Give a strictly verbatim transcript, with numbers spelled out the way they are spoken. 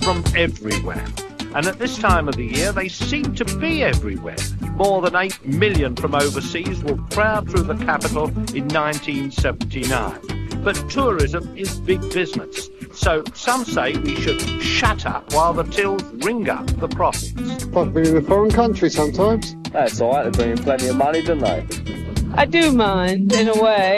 from everywhere. And at this time of the year, they seem to be everywhere. More than eight million from overseas will crowd through the capital in nineteen seventy-nine. But tourism is big business. So some say we should shut up while the tills ring up the profits. Like being in a foreign country sometimes. That's all right, they bring in plenty of money, don't they? I do mind, in a way.